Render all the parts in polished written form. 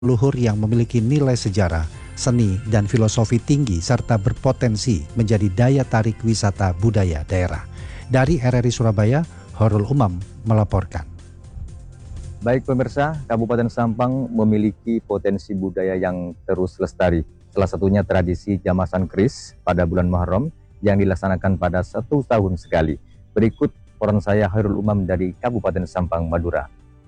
leluhur yang memiliki nilai sejarah, seni, dan filosofi tinggi serta berpotensi menjadi daya tarik wisata budaya daerah. Dari RRI Surabaya, Horul Umam melaporkan. Baik pemirsa, Kabupaten Sampang memiliki potensi budaya yang terus lestari. Salah satunya tradisi Jamasan Keris pada bulan Muharram yang dilaksanakan pada 1 tahun sekali. Berikut laporan saya Horul Umam dari Kabupaten Sampang, Madura.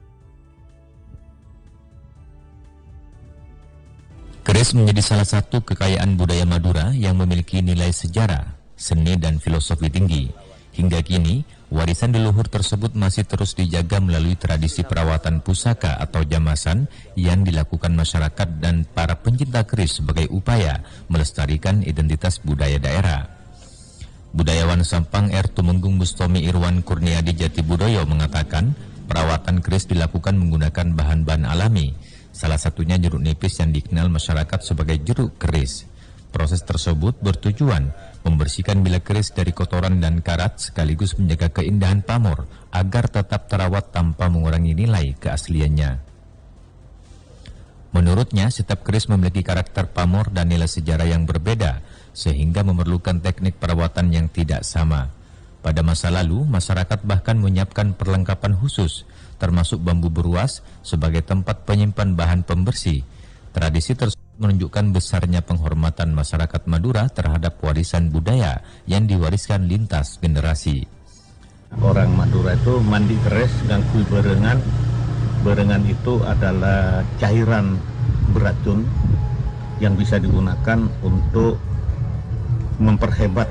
Keris menjadi salah satu kekayaan budaya Madura yang memiliki nilai sejarah, seni, dan filosofi tinggi. Hingga kini, warisan leluhur tersebut masih terus dijaga melalui tradisi perawatan pusaka atau jamasan yang dilakukan masyarakat dan para pencinta keris sebagai upaya melestarikan identitas budaya daerah. Budayawan Sampang R. Tumenggung Bustomi Irwan Kurniadi Jatibudoyo mengatakan, perawatan keris dilakukan menggunakan bahan-bahan alami, salah satunya jeruk nipis yang dikenal masyarakat sebagai jeruk keris. Proses tersebut bertujuan membersihkan bila keris dari kotoran dan karat sekaligus menjaga keindahan pamor agar tetap terawat tanpa mengurangi nilai keasliannya. Menurutnya, setiap keris memiliki karakter pamor dan nilai sejarah yang berbeda, sehingga memerlukan teknik perawatan yang tidak sama. Pada masa lalu, masyarakat bahkan menyiapkan perlengkapan khusus, termasuk bambu beruas sebagai tempat penyimpan bahan pembersih. Tradisi tersebut menunjukkan besarnya penghormatan masyarakat Madura terhadap warisan budaya yang diwariskan lintas generasi. Orang Madura itu mandi keris nganggo berengan. Berengan itu adalah cairan beracun yang bisa digunakan untuk memperhebat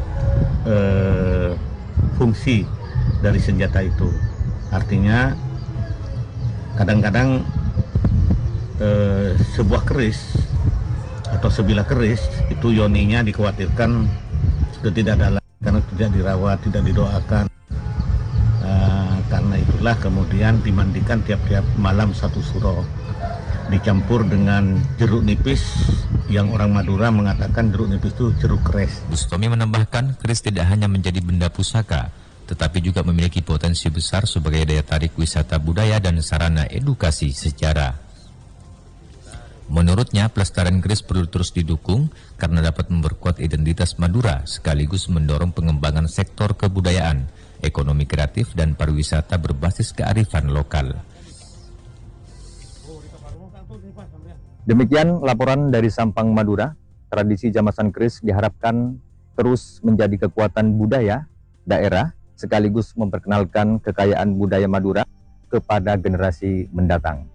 fungsi dari senjata itu. Artinya kadang-kadang sebuah keris atau sebilah keris itu yoninya dikhawatirkan sudah tidak ada lagi karena tidak dirawat, tidak didoakan. Karena itulah kemudian dimandikan tiap-tiap malam 1 suro, dicampur dengan jeruk nipis yang orang Madura mengatakan jeruk nipis itu jeruk keris. Bustomi menambahkan, keris tidak hanya menjadi benda pusaka, tetapi juga memiliki potensi besar sebagai daya tarik wisata budaya dan sarana edukasi sejarah. Menurutnya, pelestarian keris perlu terus didukung karena dapat memperkuat identitas Madura sekaligus mendorong pengembangan sektor kebudayaan, ekonomi kreatif, dan pariwisata berbasis kearifan lokal. Demikian laporan dari Sampang, Madura. Tradisi Jamasan Keris diharapkan terus menjadi kekuatan budaya daerah sekaligus memperkenalkan kekayaan budaya Madura kepada generasi mendatang.